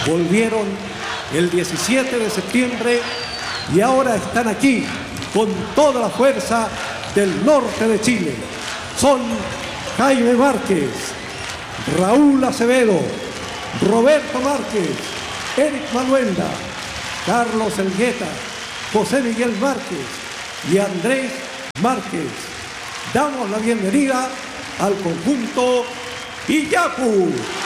volvieron el 17 de septiembre y ahora están aquí con toda la fuerza del norte de Chile. Son Jaime Márquez, Raúl Acevedo, Roberto Márquez, Eric Manuenda, Carlos Elgueta, José Miguel Márquez y Andrés Márquez. Damos la bienvenida al conjunto Iyapu.